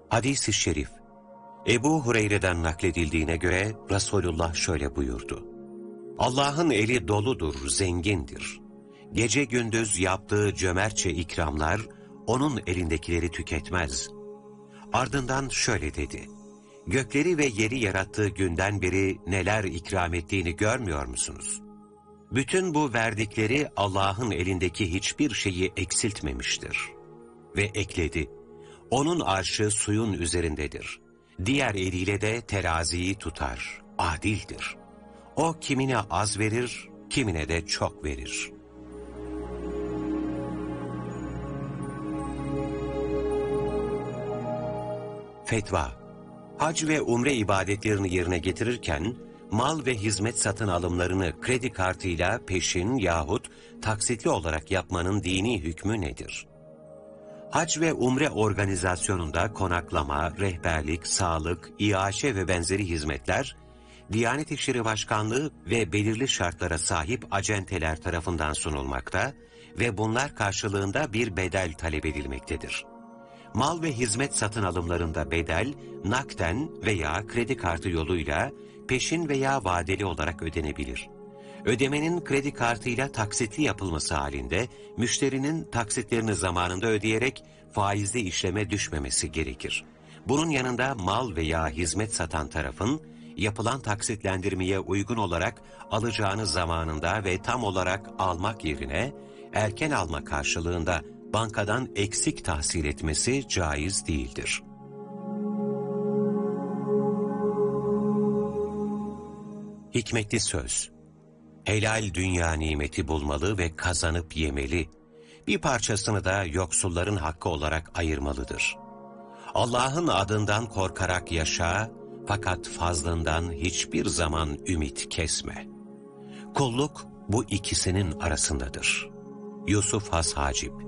Hadis-i şerif, Ebu Hureyre'den nakledildiğine göre Resulullah şöyle buyurdu: Allah'ın eli doludur, zengindir. Gece gündüz yaptığı cömertçe ikramlar, onun elindekileri tüketmez. Ardından şöyle dedi: Gökleri ve yeri yarattığı günden beri neler ikram ettiğini görmüyor musunuz? Bütün bu verdikleri Allah'ın elindeki hiçbir şeyi eksiltmemiştir. Ve ekledi: Onun arşı suyun üzerindedir. Diğer eliyle de teraziyi tutar, adildir. O kimine az verir, kimine de çok verir. Fetva: Hac ve umre ibadetlerini yerine getirirken, mal ve hizmet satın alımlarını kredi kartıyla peşin yahut taksitli olarak yapmanın dini hükmü nedir? Hac ve umre organizasyonunda konaklama, rehberlik, sağlık, iaşe ve benzeri hizmetler, Diyanet İşleri Başkanlığı ve belirli şartlara sahip acenteler tarafından sunulmakta ve bunlar karşılığında bir bedel talep edilmektedir. Mal ve hizmet satın alımlarında bedel, nakden veya kredi kartı yoluyla peşin veya vadeli olarak ödenebilir. Ödemenin kredi kartıyla taksitli yapılması halinde, müşterinin taksitlerini zamanında ödeyerek faizli işleme düşmemesi gerekir. Bunun yanında mal veya hizmet satan tarafın, yapılan taksitlendirmeye uygun olarak alacağını zamanında ve tam olarak almak yerine, erken alma karşılığında bankadan eksik tahsil etmesi caiz değildir. Hikmetli söz: Helal dünya nimeti bulmalı ve kazanıp yemeli. Bir parçasını da yoksulların hakkı olarak ayırmalıdır. Allah'ın adından korkarak yaşa, fakat fazlından hiçbir zaman ümit kesme. Kulluk bu ikisinin arasındadır. Yusuf Has Hacip